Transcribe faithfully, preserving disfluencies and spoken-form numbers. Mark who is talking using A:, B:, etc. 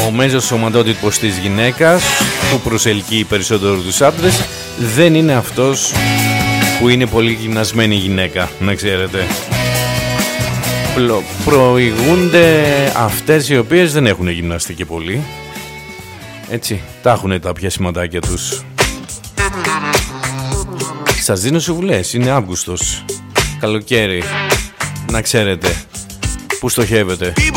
A: ο μέσος σωματότυπος της γυναίκας που προσελκύει περισσότερο τους άντρες δεν είναι αυτός που είναι πολύ γυμνασμένη γυναίκα, να ξέρετε. Προηγούνται αυτές οι οποίες δεν έχουν γυμναστεί και πολύ. Έτσι, τα έχουν τα πιασηματάκια τους. Σας δίνω συμβουλές, είναι Αύγουστος, καλοκαίρι, να ξέρετε που στοχεύετε.